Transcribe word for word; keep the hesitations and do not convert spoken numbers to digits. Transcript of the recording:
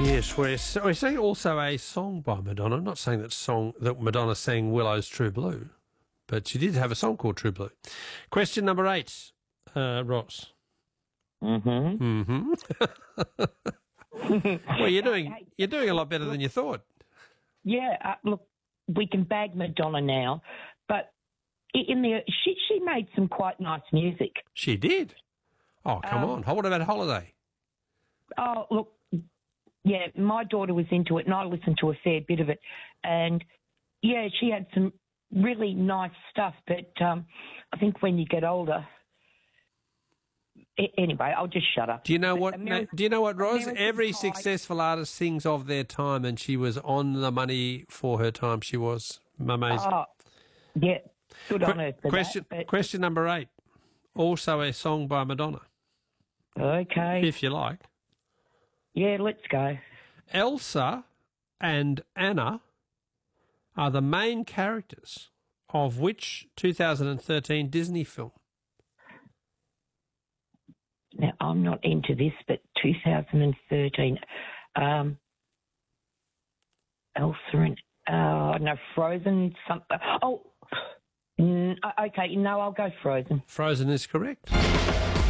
Yes, we're, we're saying also a song by Madonna. I'm not saying that song that Madonna sang Willow's True Blue, but she did have a song called True Blue. Question number eight, uh, Ross. Mm-hmm. Mm-hmm. Well, you're doing you're doing a lot better than you thought. Yeah, uh, look, we can bag Madonna now, but in the she she made some quite nice music. She did. Oh, come Um, on. What about Holiday? Oh, look, yeah, my daughter was into it, and I listened to a fair bit of it, and yeah, she had some really nice stuff. But um, I think when you get older. Anyway, I'll just shut up. Do you know what? American, do you know what, Roz? American Every Pie. successful artist sings of their time, and she was on the money for her time. She was amazing. Oh, yeah, good Qu- on her for question, that. But, question number eight. Also a song by Madonna, okay. if you like. Yeah, let's go. Elsa and Anna are the main characters of which two thousand thirteen Disney film? Now, I'm not into this, but two thousand thirteen, um, Elsa and, uh, no, Frozen, something. Oh, mm, okay, no, I'll go Frozen. Frozen is correct.